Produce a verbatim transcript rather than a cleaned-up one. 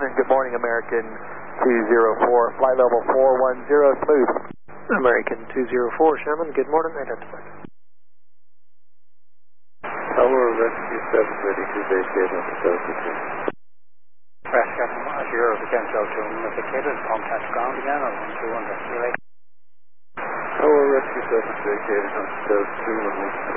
Shannon, good morning, American two zero four, flight level four one zero, smooth. American two zero four, Shannon, good morning, identified. Tower Rescue seven ready to vacate on the Delta two. Rescue seven, Zero, again, Delta two, vacated, contact ground again, on one two one, rescue eight. Tower Rescue seven vacated on the Delta two.